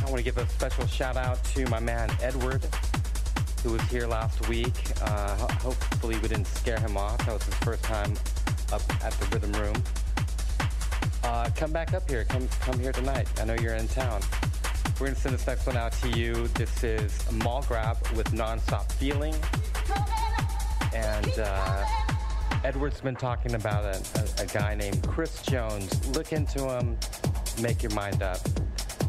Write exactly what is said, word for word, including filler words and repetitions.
want to give a special shout out to my man Edward, who was here last week. Uh, ho- hopefully we didn't scare him off. That was his first time up at the Rhythm Room. Uh, come back up here. Come come here tonight. I know you're in town. We're going to send this next one out to you. This is Mall Grab with Nonstop Feeling. And uh, Edward's been talking about a, a, a guy named Chris Jones. Look into him. Make your mind up.